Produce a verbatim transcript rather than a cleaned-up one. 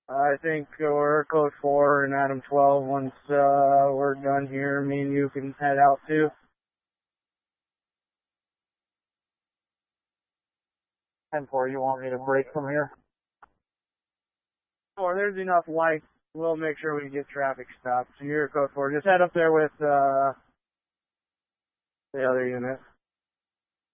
I think we're code four and Adam twelve. Once uh, we're done here, me and you can head out too. ten four, you want me to break from here? Oh, there's enough lights. We'll make sure we get traffic stopped. So you're code four. Just head up there with uh, the other unit.